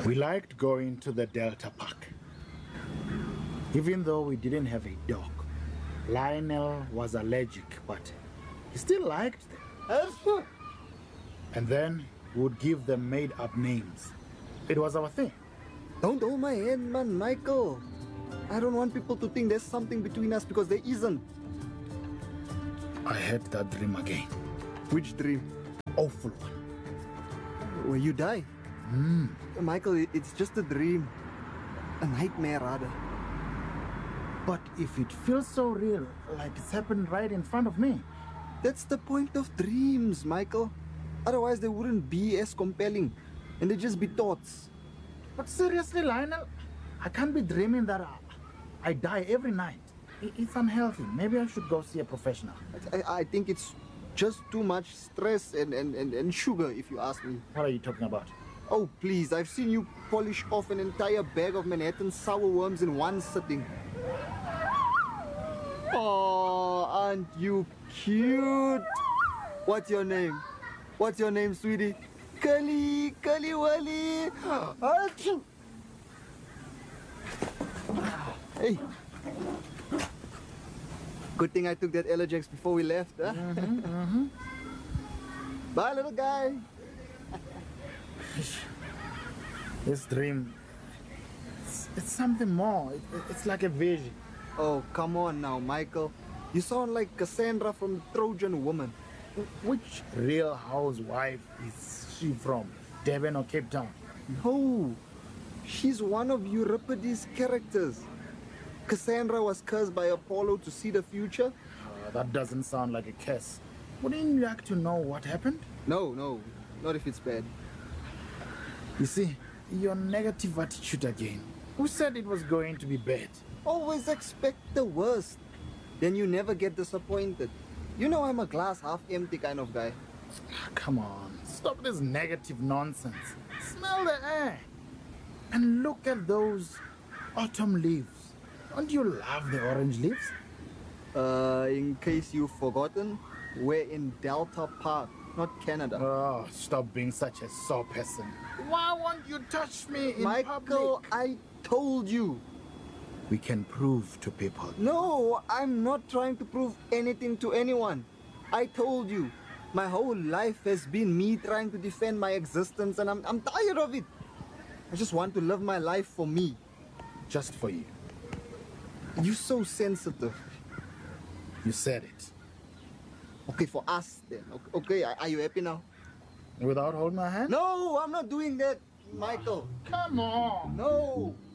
We liked going to the Delta Park. Even though we didn't have a dog, Lionel was allergic, but he still liked them. And then we would give them made-up names. It was our thing. Don't hold my hand, man, Michael. I don't want people to think there's something between us because there isn't. I had that dream again. Which dream? Awful one. Where you die? Michael, it's just a dream. A nightmare, rather. But if it feels so real, like it's happened right in front of me. That's the point of dreams, Michael. Otherwise, they wouldn't be as compelling. And they'd just be thoughts. But seriously, Lionel, I can't be dreaming that I die every night. It's unhealthy. Maybe I should go see a professional. I think it's just too much stress and sugar, if you ask me. What are you talking about? Oh, please, I've seen you polish off an entire bag of Manhattan sour worms in one sitting. Oh, aren't you cute? What's your name? What's your name, sweetie? Curly, Curly Wally. Hey. Good thing I took that Allergex before we left, huh? Bye, little guy. This dream, it's something more. It's like a vision. Oh, come on now, Michael. You sound like Cassandra from Trojan Woman. Which real housewife is she from? Devon or Cape Town? No, she's one of Euripides' characters. Cassandra was cursed by Apollo to see the future. That doesn't sound like a curse. Wouldn't you like to know what happened? No, not if it's bad. You see, your negative attitude again. Who said it was going to be bad? Always expect the worst. Then you never get disappointed. You know I'm a glass half empty kind of guy. Come on, stop this negative nonsense. Smell the air. And look at those autumn leaves. Don't you love the orange leaves? In case you've forgotten, we're in Delta Park, not Canada. Oh, stop being such a sore person. Why won't you touch me in Michael, public? I told you. We can prove to people. No, I'm not trying to prove anything to anyone. I told you. My whole life has been me trying to defend my existence, and I'm tired of it. I just want to live my life for me. Just for you. You're so sensitive. You said it. Okay, for us then. Okay, are you happy now? Without holding my hand? No, I'm not doing that, Michael. Come on. No.